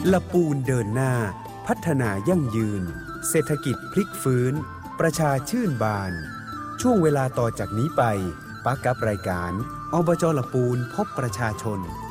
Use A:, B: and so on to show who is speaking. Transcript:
A: ละปูนเดินหน้าพัฒนายั่งยืนเศรษฐกิจพลิกฟื้นประชาชื่นบานช่วงเวลาต่อจากนี้ไปปักกับรายการอบจละปูนพบประชาชน